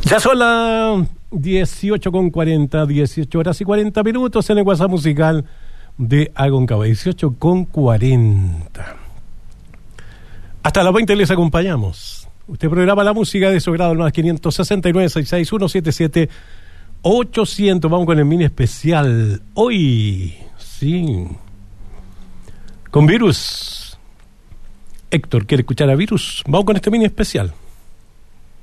Ya son las 18:40, 18 horas y 40 minutos en el WhatsApp musical de Aconcagua, 18:40. Hasta las 20 les acompañamos. Usted programa la música de su grado, el más 569-661-77-800. Vamos con el mini especial. Hoy, sí, con Virus. Héctor quiere escuchar a Virus. Vamos con este mini especial.